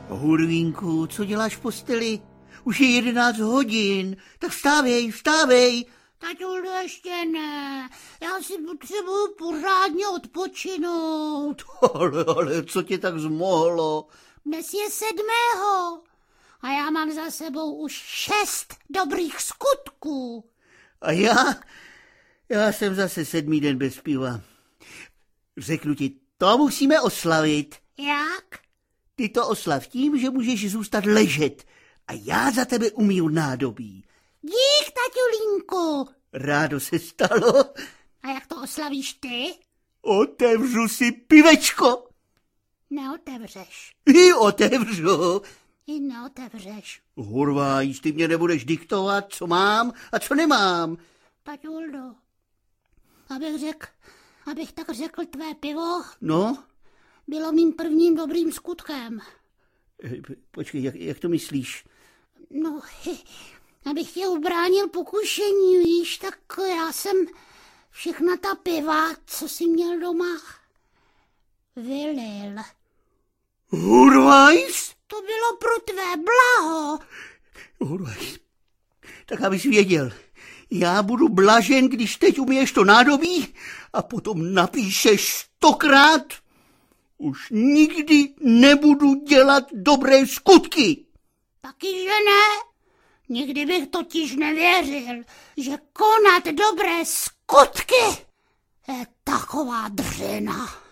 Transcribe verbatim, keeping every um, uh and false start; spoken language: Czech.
Hurvínku, co děláš v posteli? Už je jedenáct hodin, tak vstávej, vstávej. Taťuldo, ještě ne, já si potřebuju pořádně odpočinout. Ale, ale, co tě tak zmohlo? Dnes je sedmého a já mám za sebou už šest dobrých skutků. A já, já jsem zase sedmý den bez piva. Řeknu ti, to musíme oslavit. Jak? Ty to oslav tím, že můžeš zůstat ležet a já za tebe umiju nádobí. Dík, taťulínku. Rádo se stalo. A jak to oslavíš ty? Otevřu si pivečko. Neotevřeš. I otevřu. I neotevřeš. Hurvajs, ty mě nebudeš diktovat, co mám a co nemám. Taťuldo, abych řekl, abych tak řekl tvé pivo, No? bylo mým prvním dobrým skutkem. Počkej, jak, jak to myslíš? No, abych tě ubránil pokušení, víš, tak já jsem všechna ta piva, co jsi měl doma, vylil. Hurvajs? To bylo pro tvé blaho. Hurvajs, tak abys věděl, já budu blažen, když teď umíješ to nádobí a potom napíšeš stokrát. Už nikdy nebudu dělat dobré skutky. Taky, že ne? Nikdy bych totiž nevěřil, že konat dobré skutky je taková dřina.